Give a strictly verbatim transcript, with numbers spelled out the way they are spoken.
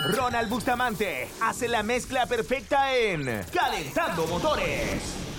Ronald Bustamante hace la mezcla perfecta en Calentando Motores.